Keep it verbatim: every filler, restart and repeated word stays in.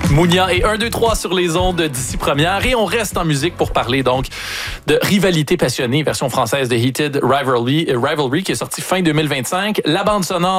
Mounia et un, deux, trois sur les ondes d'ici première. Et on reste en musique pour parler donc de Rivalité passionnée, version française de Heated Rivalry, Rivalry qui est sortie fin deux mille vingt-cinq. La bande sonore